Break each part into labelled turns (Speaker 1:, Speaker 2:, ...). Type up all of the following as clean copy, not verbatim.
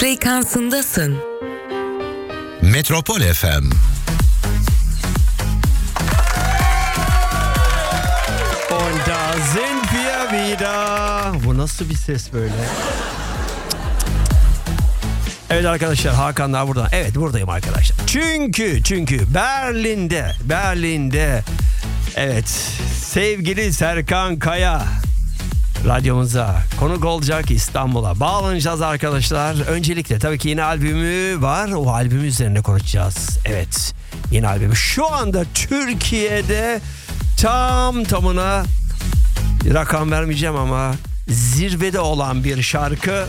Speaker 1: frekansındasın.
Speaker 2: Metropol FM.
Speaker 3: Und da sind wir wieder. Bu nasıl bir ses böyle? Evet arkadaşlar, Hakan daha buradan. Evet, buradayım arkadaşlar. Çünkü Berlin'de evet, sevgili Serkan Kaya radyomuza konuk olacak, İstanbul'a bağlanacağız arkadaşlar. Öncelikle tabii ki yeni albümü var. O albümü üzerine konuşacağız. Evet, yeni albümü şu anda Türkiye'de tamına rakam vermeyeceğim ama zirvede olan bir şarkı.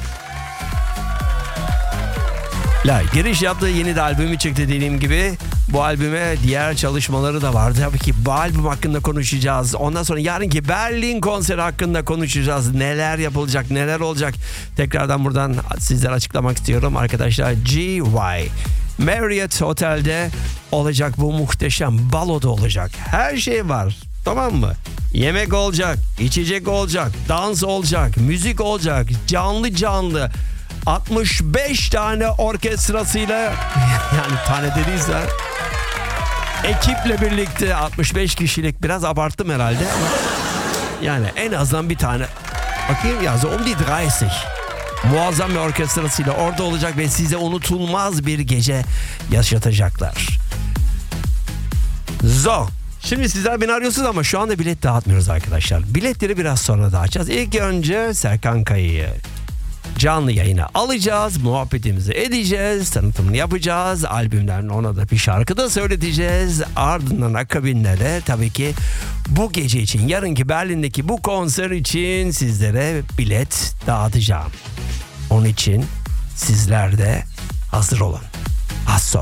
Speaker 3: Giriş yaptığı yeni de albümü çıktı dediğim gibi. Bu albüme diğer çalışmaları da var. Tabii ki bu albüm hakkında konuşacağız. Ondan sonra yarınki Berlin konseri hakkında konuşacağız. Neler yapılacak, neler olacak. Tekrardan buradan sizlere açıklamak istiyorum arkadaşlar. GY Marriott Otel'de olacak bu muhteşem baloda olacak. Her şey var. Tamam mı? Yemek olacak, içecek olacak, dans olacak, müzik olacak, canlı 65 tane orkestrasıyla yani tane dediyse ekiple birlikte 65 kişilik, biraz abarttım herhalde ama yani en azından bir tane, bakayım ya, so um die 30 muazzam bir orkestrasıyla orada olacak ve size unutulmaz bir gece yaşatacaklar. Şimdi sizler beni arıyorsunuz ama şu anda bilet dağıtmıyoruz arkadaşlar. Biletleri biraz sonra dağıtacağız. İlk önce Serkan Kaya'yı canlı yayına alacağız, muhabbetimizi edeceğiz, tanıtımını yapacağız, albümden ona da bir şarkı da söyleteceğiz. Ardından akabinde de tabii ki bu gece için, yarınki Berlin'deki bu konser için sizlere bilet dağıtacağım. Onun için sizler de hazır olun. Az sonra.